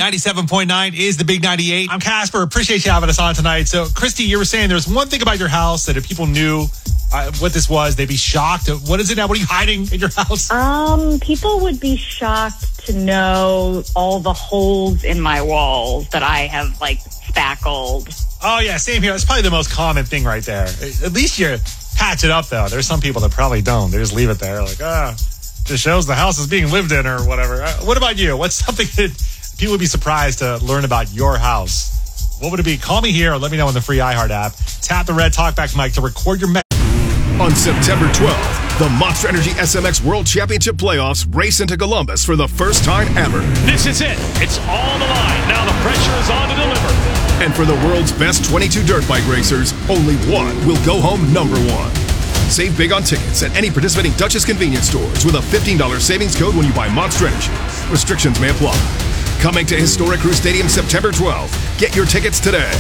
97.9 is the Big 98. I'm Casper. Appreciate you having us on tonight. So, Christy, you were saying there's one thing about your house that if people knew what this was, they'd be shocked. What is it now? What are you hiding in your house? People would be shocked to know all the holes in my walls that I have, spackled. Oh, yeah, same here. That's probably the most common thing right there. At least you patch it up, though. There's some people that probably don't. They just leave it there just shows the house is being lived in or whatever. What about you? What's something that people would be surprised to learn about your house? What would it be? Call me here or let me know on the free iHeart app. Tap the red talkback mic to record your message. On September 12th, the Monster Energy SMX World Championship Playoffs race into Columbus for the first time ever. This is it. It's all on the line. Now the pressure is on to deliver. And for the world's best 22 dirt bike racers, only one will go home number one. Save big on tickets at any participating Dutchess convenience stores with a $15 savings code when you buy Monster Energy. Restrictions may apply. Coming to Historic Crew Stadium September 12th. Get your tickets today.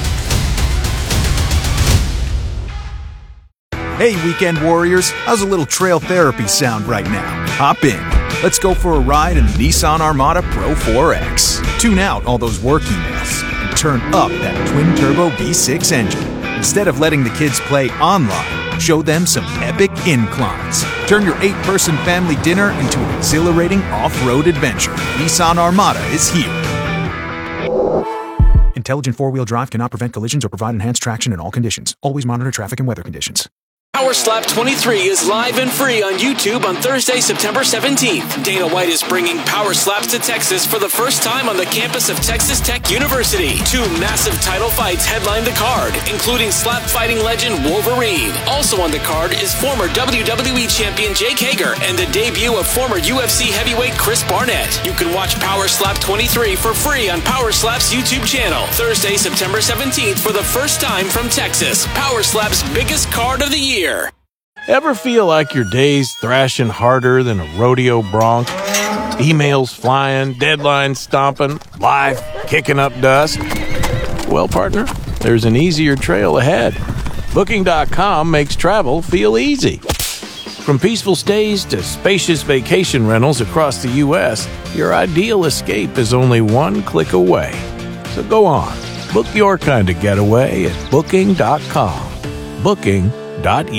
Hey, weekend warriors, how's a little trail therapy sound right now? Hop in. Let's go for a ride in the Nissan Armada Pro 4X. Tune out all those work emails and turn up that twin-turbo V6 engine. Instead of letting the kids play online, show them some epic inclines. Turn your 8-person family dinner into an exhilarating off-road adventure. Nissan Armada is here. Intelligent four-wheel drive cannot prevent collisions or provide enhanced traction in all conditions. Always monitor traffic and weather conditions. Power Slap 23 is live and free on YouTube on Thursday, September 17th. Dana White is bringing Power Slaps to Texas for the first time on the campus of Texas Tech University. 2 massive title fights headline the card, including slap fighting legend Wolverine. Also on the card is former WWE champion Jake Hager and the debut of former UFC heavyweight Chris Barnett. You can watch Power Slap 23 for free on Power Slap's YouTube channel. Thursday, September 17th for the first time from Texas. Power Slap's biggest card of the year. Ever feel like your day's thrashing harder than a rodeo bronc? Emails flying, deadlines stomping, life kicking up dust? Well, partner, there's an easier trail ahead. Booking.com makes travel feel easy. From peaceful stays to spacious vacation rentals across the U.S., your ideal escape is only one click away. So go on, book your kind of getaway at Booking.com. Booking.com.